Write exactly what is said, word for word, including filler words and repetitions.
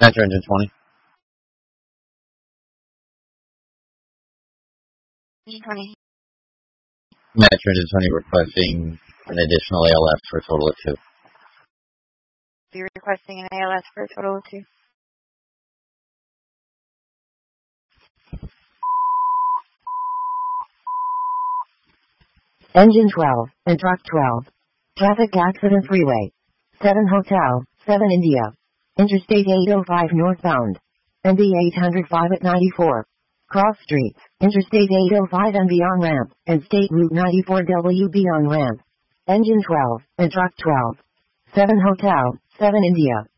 Metro Engine twenty. twenty. Metro Engine twenty requesting an additional A L S for a total of two. You're requesting an A L S for a total of two. Engine twelve and truck twelve. Traffic accident freeway. seven Hotel, seven India. Interstate eight oh five northbound. N B eight oh five at ninety-four. Cross streets, Interstate eight oh five and beyond ramp, and State Route ninety-four W beyond ramp. Engine twelve and truck twelve. seven Hotel, seven India.